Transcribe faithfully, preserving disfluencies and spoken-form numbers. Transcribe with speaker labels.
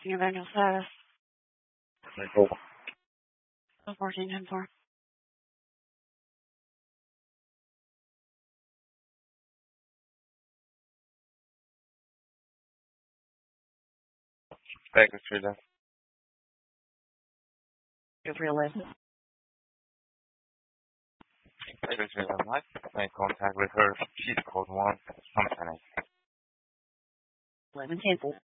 Speaker 1: Testing Evangel status.
Speaker 2: Cool.
Speaker 1: fourteen ten four.
Speaker 2: Baker Street.
Speaker 1: Two three eleven.
Speaker 2: Baker Street. Life. Make contact with her. She's code one. Something.
Speaker 1: Eleven ten four.